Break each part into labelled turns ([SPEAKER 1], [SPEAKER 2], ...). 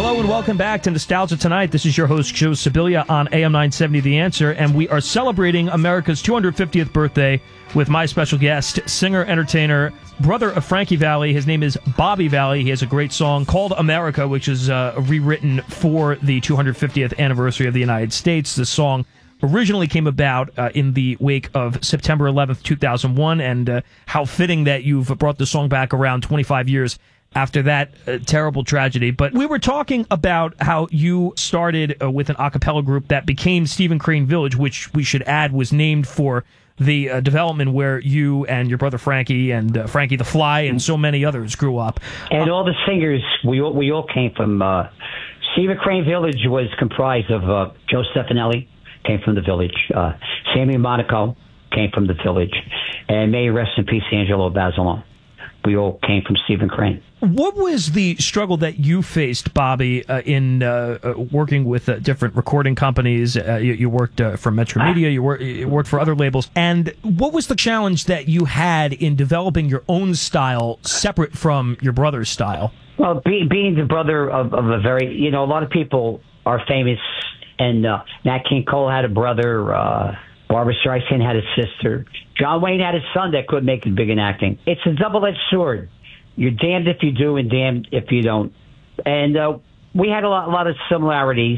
[SPEAKER 1] Hello and welcome back to Nostalgia Tonight. This is your host, Joe Sibilia, on AM 970 The Answer, and we are celebrating America's 250th birthday with my special guest, singer-entertainer, brother of Frankie Valli. His name is Bobby Valli. He has a great song called America, which is rewritten for the 250th anniversary of the United States. This song originally came about in the wake of September 11th, 2001, and how fitting that you've brought the song back around 25 years after that terrible tragedy. But we were talking about how you started with an a cappella group that became Stephen Crane Village, which we should add was named for the development where you and your brother Frankie and Frankie the Fly and so many others grew up.
[SPEAKER 2] And all the singers, we all came from... Stephen Crane Village was comprised of Joe Stefanelli, came from the Village. Sammy Monaco came from the Village. And may he rest in peace, Angelo Basilone. We all came from Stephen Crane.
[SPEAKER 1] What was the struggle that you faced, Bobby, in working with different recording companies? You worked for Metro Media, you worked for other labels. And what was the challenge that you had in developing your own style separate from your brother's style?
[SPEAKER 2] Well, being the brother of a very, a lot of people are famous. And Nat King Cole had a brother. Barbra Streisand had a sister. John Wayne had a son that could make it big in acting. It's a double-edged sword. You're damned if you do and damned if you don't. And we had a lot of similarities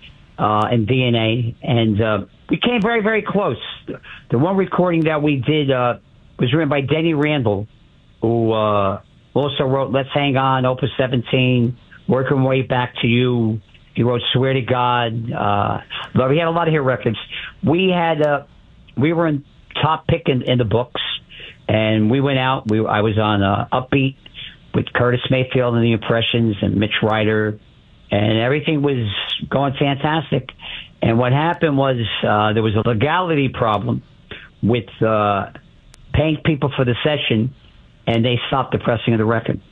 [SPEAKER 2] in DNA, and we came very, very close. The one recording that we did was written by Denny Randall, who also wrote Let's Hang On, Opus 17, Working My Way Back to You. He wrote Swear to God. But we had a lot of hit records. We were in top pick in the books, and we went out. I was on Upbeat with Curtis Mayfield and the Impressions and Mitch Ryder, and everything was going fantastic. And what happened was there was a legality problem with paying people for the session, and they stopped the pressing of the record.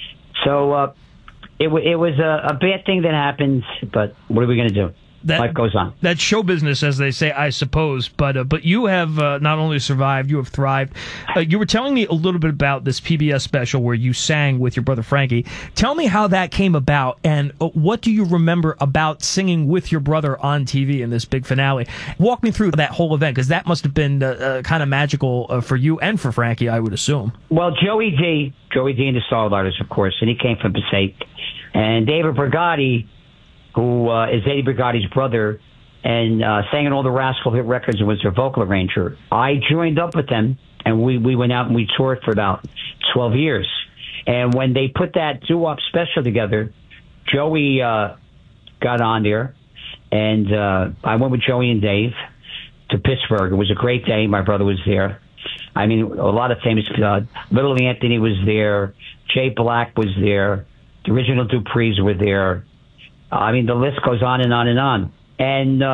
[SPEAKER 2] So it was a bad thing that happened, but what are we going to do? Life goes on. That's
[SPEAKER 1] show business, as they say, I suppose. But you have not only survived, you have thrived. You were telling me a little bit about this PBS special where you sang with your brother Frankie. Tell me how that came about, and what do you remember about singing with your brother on TV in this big finale? Walk me through that whole event, because that must have been kind of magical for you and for Frankie, I would assume.
[SPEAKER 2] Well, Joey D and the Starlighters, of course, and he came from Passaic. And David Brigatti, who is Eddie Brigatti's brother, and sang on all the Rascal hit records and was their vocal arranger. I joined up with them, and we went out and we toured for about 12 years. And when they put that doo-wop special together, Joey got on there, and I went with Joey and Dave to Pittsburgh. It was a great day. My brother was there. I mean, a lot of famous, Little Anthony was there, Jay Black was there, the original Duprees were there. I mean, the list goes on and on and on. And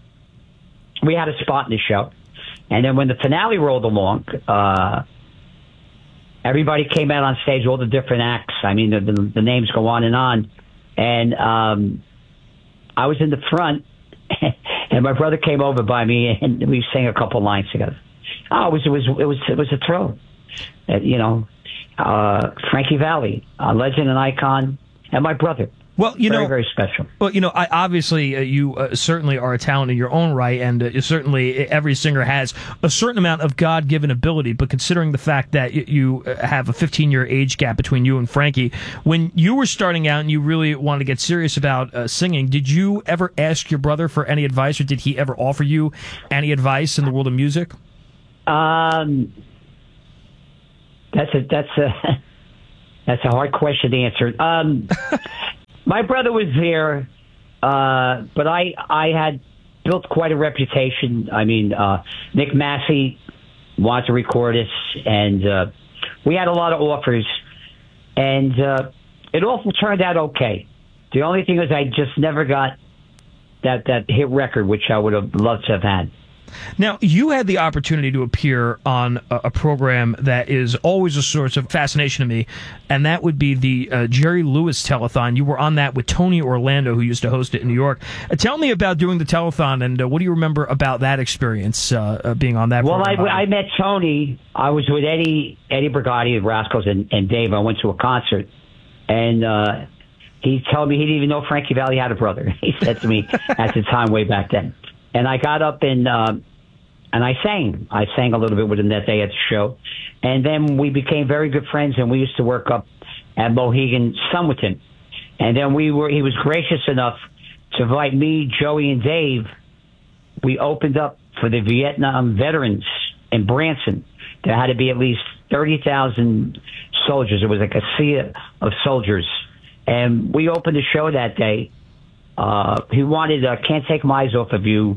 [SPEAKER 2] we had a spot in the show. And then when the finale rolled along, everybody came out on stage, all the different acts. I mean, the names go on. And I was in the front, and my brother came over by me, and we sang a couple lines together. Oh, it was a thrill. Frankie Valli, a legend and icon, and my brother.
[SPEAKER 1] Well,
[SPEAKER 2] very, very special.
[SPEAKER 1] Well, obviously you certainly are a talent in your own right, and certainly every singer has a certain amount of God-given ability, but considering the fact that you have a 15-year age gap between you and Frankie, when you were starting out and you really wanted to get serious about singing, did you ever ask your brother for any advice, or did he ever offer you any advice in the world of music?
[SPEAKER 2] That's a hard question to answer. My brother was there, but I had built quite a reputation. I mean, Nick Massey wanted to record us, and we had a lot of offers, and it all turned out okay. The only thing was I just never got that hit record, which I would have loved to have had.
[SPEAKER 1] Now, you had the opportunity to appear on a program that is always a source of fascination to me, and that would be the Jerry Lewis Telethon. You were on that with Tony Orlando, who used to host it in New York. Tell me about doing the telethon, and what do you remember about that experience, being on that program?
[SPEAKER 2] Well, I met Tony. I was with Eddie Brigatti of Rascals and Dave. I went to a concert, and he told me he didn't even know Frankie Valli had a brother. He said to me at the time way back then. And I got up and I sang. I sang a little bit with him that day at the show. And then we became very good friends, and we used to work up at Mohegan Sun with him. And then he was gracious enough to invite me, Joey, and Dave. We opened up for the Vietnam veterans in Branson. There had to be at least 30,000 soldiers. It was like a sea of soldiers. And we opened the show that day. He wanted Can't Take My Eyes Off of You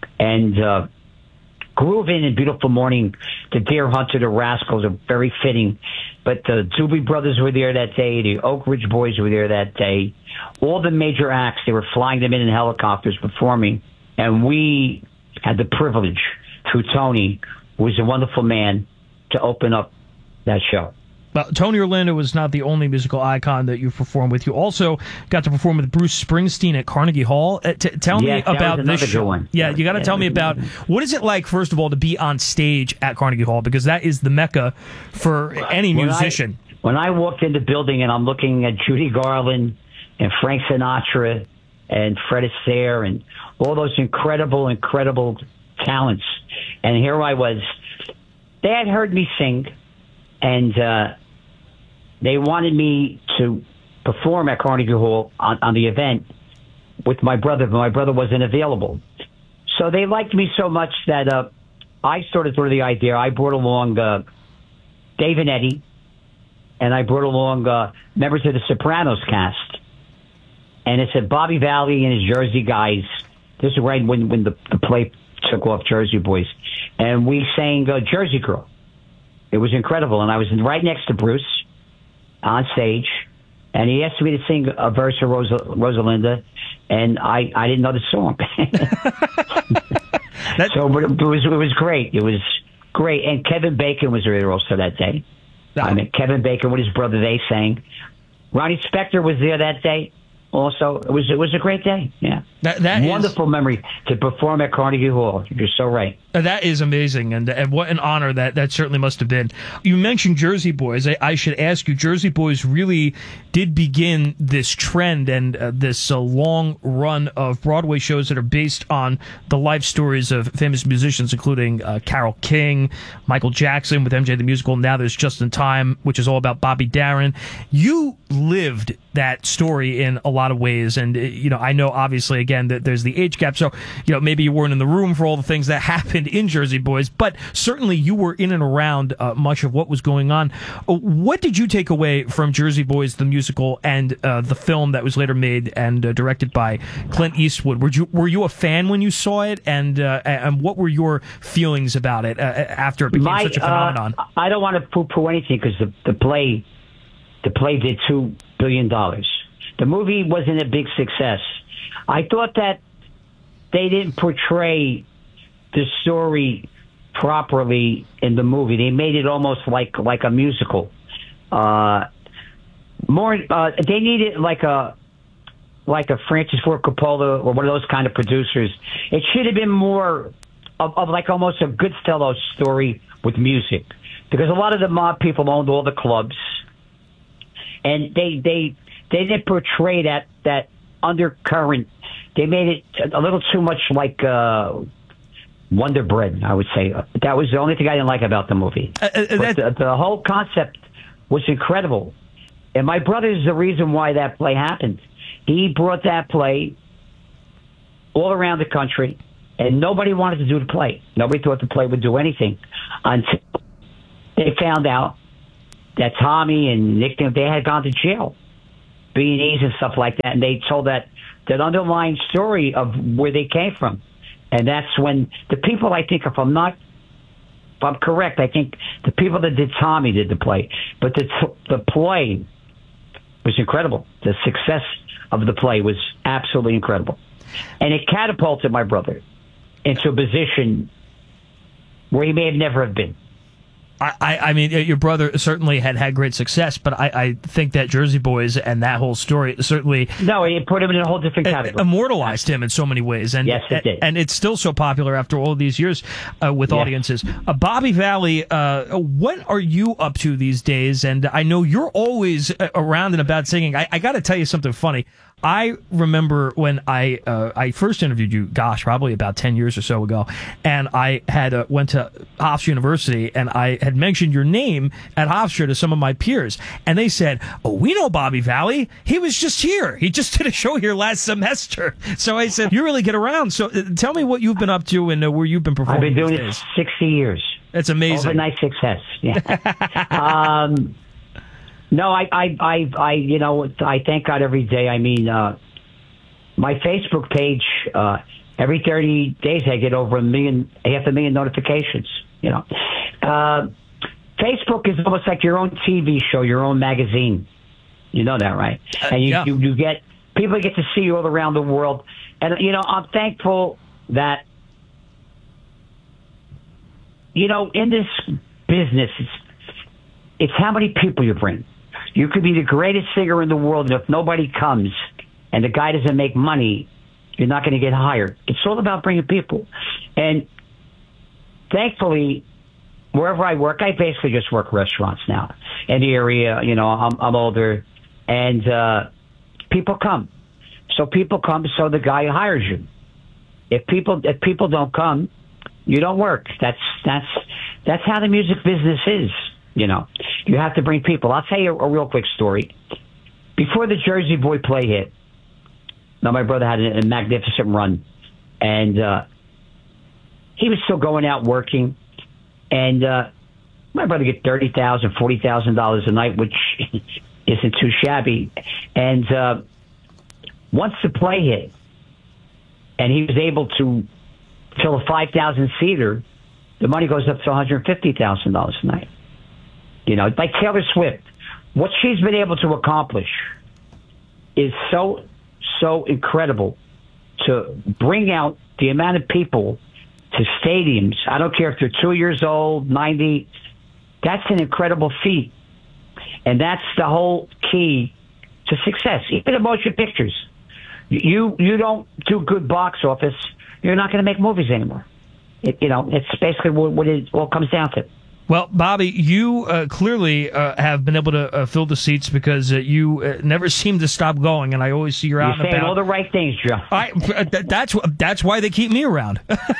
[SPEAKER 2] and Groove In and Beautiful Morning, the Deer Hunter, the Rascals are very fitting. But the Doobie Brothers were there that day. The Oak Ridge Boys were there that day. All the major acts, they were flying them in helicopters performing. And we had the privilege, through Tony, who was a wonderful man, to open up that show.
[SPEAKER 1] Tony Orlando was not the only musical icon that you performed with. You also got to perform with Bruce Springsteen at Carnegie Hall. Tell me about this show.
[SPEAKER 2] One.
[SPEAKER 1] Yeah, you got to tell me about what is it like, first of all, to be on stage at Carnegie Hall, because that is the mecca for any musician.
[SPEAKER 2] When I walked in the building and I'm looking at Judy Garland and Frank Sinatra and Fred Astaire and all those incredible talents, and here I was. They had heard me sing, and they wanted me to perform at Carnegie Hall on the event with my brother, but my brother wasn't available. So they liked me so much that I started through the idea. I brought along Dave and Eddie, and I brought along members of the Sopranos cast. And it's Bobby Valli and his Jersey guys. This is right when the play took off, Jersey Boys. And we sang Jersey Girl. It was incredible. And I was right next to Bruce on stage. And he asked me to sing a verse of Rosalinda. And I didn't know the song. But it was great. It was great. And Kevin Bacon was there also that day. I mean, Kevin Bacon with his brother, they sang. Ronnie Spector was there that day. Also, it was a great day. Yeah, that wonderful memory to perform at Carnegie Hall. You're so right.
[SPEAKER 1] That is amazing, and what an honor that certainly must have been. You mentioned Jersey Boys. I should ask you, Jersey Boys really did begin this trend and this long run of Broadway shows that are based on the life stories of famous musicians, including Carole King, Michael Jackson with MJ the Musical. Now there's Just in Time, which is all about Bobby Darin. You lived that story in a lot of ways, and I know obviously again that there's the age gap, so maybe you weren't in the room for all the things that happened in Jersey Boys, but certainly you were in and around much of what was going on. What did you take away from Jersey Boys the musical and the film that was later made and directed by Clint Eastwood? Were you a fan when you saw it, and what were your feelings about it after it became such a phenomenon?
[SPEAKER 2] I don't want to poo-poo anything because the play did $2 billion. The movie wasn't a big success. I thought that they didn't portray the story properly in the movie. They made it almost like a musical. They needed like a Francis Ford Coppola or one of those kind of producers. It should have been more of like almost a Goodfellas story with music, because a lot of the mob people owned all the clubs. And they didn't portray that undercurrent. They made it a little too much like Wonder Bread, I would say. That was the only thing I didn't like about the movie. But the whole concept was incredible. And my brother is the reason why that play happened. He brought that play all around the country, and nobody wanted to do the play. Nobody thought the play would do anything until they found out that Tommy and Nick, they had gone to jail, B&Es and stuff like that, and they told that underlying story of where they came from. And that's when the people, I think, if I'm correct, I think the people that did Tommy did the play. But the play was incredible. The success of the play was absolutely incredible. And it catapulted my brother into a position where he may have never have been.
[SPEAKER 1] I mean, your brother certainly had great success, but I think that Jersey Boys and that whole story certainly
[SPEAKER 2] it put him in a whole different category.
[SPEAKER 1] Immortalized him in so many ways, and
[SPEAKER 2] yes, it did.
[SPEAKER 1] And it's still so popular after all these years with audiences. Bobby Valley, what are you up to these days? And I know you're always around and about singing. I got to tell you something funny. I remember when I first interviewed you, probably about 10 years or so ago, and I had went to Hofstra University, and I had mentioned your name at Hofstra to some of my peers, and they said, "Oh, we know Bobby Valley. He was just here. He just did a show here last semester." So I said, "You really get around." So tell me what you've been up to and where you've been performing.
[SPEAKER 2] I've been doing it 60 years.
[SPEAKER 1] That's amazing.
[SPEAKER 2] Overnight success. Yeah. No, I thank God every day. I mean, my Facebook page, every 30 days I get over 500,000 notifications. Facebook is almost like your own TV show, your own magazine. You know that, right? And you get people get to see you all around the world. And, I'm thankful that, in this business, it's how many people you bring. You could be the greatest singer in the world, and if nobody comes and the guy doesn't make money, you're not going to get hired. It's all about bringing people. And thankfully, wherever I work, I basically just work restaurants now in the area. I'm older, and people come. So people come, so the guy hires you. If people don't come, you don't work. That's how the music business is. You have to bring people. I'll tell you a real quick story. Before the Jersey Boy play hit, now my brother had a magnificent run, and he was still going out working, and my brother get $30,000, $40,000 a night, which isn't too shabby. And once the play hit, and he was able to fill a 5,000 seater, the money goes up to $150,000 a night. Like Taylor Swift, what she's been able to accomplish is so incredible, to bring out the amount of people to stadiums. I don't care if they're 2 years old, 90. That's an incredible feat. And that's the whole key to success. Even in motion pictures. You don't do good box office, you're not going to make movies anymore. It's basically what it all comes down to.
[SPEAKER 1] Well, Bobby, you clearly have been able to fill the seats because you never seem to stop going, and I always see you're out and about.
[SPEAKER 2] You're saying all the right things, Joe.
[SPEAKER 1] That's why they keep me around.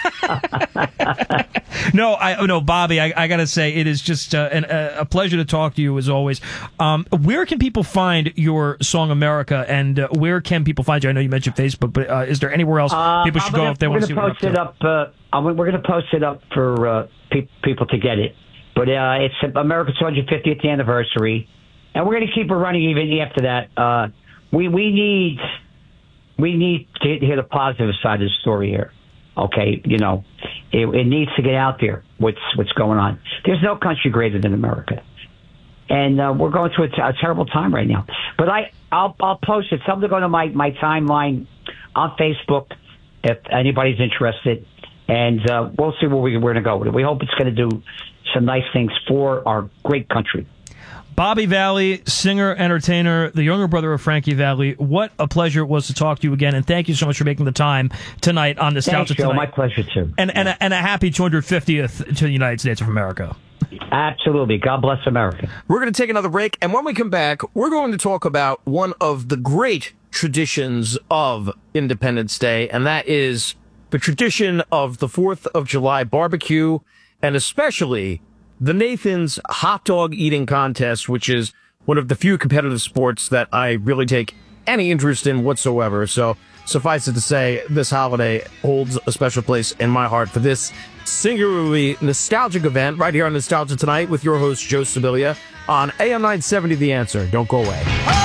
[SPEAKER 1] No, Bobby, I got to say, it is just a pleasure to talk to you as always. Where can people find your song America, and where can people find you? I know you mentioned Facebook, but is there anywhere else people should go if they want to see what you're up to?
[SPEAKER 2] We're going to post it up for people to get it. But it's America's 250th anniversary, and we're going to keep it running even after that. We need to hear the positive side of the story here. Okay, it needs to get out there. What's going on? There's no country greater than America, and we're going through a terrible time right now. But I'll post it. Something to go to my timeline on Facebook if anybody's interested, and we'll see where we're going to go with it. We hope it's going to do some nice things for our great country.
[SPEAKER 1] Bobby Valley, singer, entertainer, the younger brother of Frankie Valli. What a pleasure it was to talk to you again, and thank you so much for making the time tonight on Nostalgia
[SPEAKER 2] Tonight.
[SPEAKER 1] My
[SPEAKER 2] pleasure, too.
[SPEAKER 1] And a happy 250th to the United States of America.
[SPEAKER 2] Absolutely. God bless America.
[SPEAKER 3] We're going to take another break, and when we come back, we're going to talk about one of the great traditions of Independence Day, and that is the tradition of the 4th of July barbecue, and especially the Nathan's hot dog eating contest, which is one of the few competitive sports that I really take any interest in whatsoever. So suffice it to say, this holiday holds a special place in my heart for this singularly nostalgic event right here on Nostalgia Tonight with your host, Joe Sibilia, on AM 970 The Answer. Don't go away.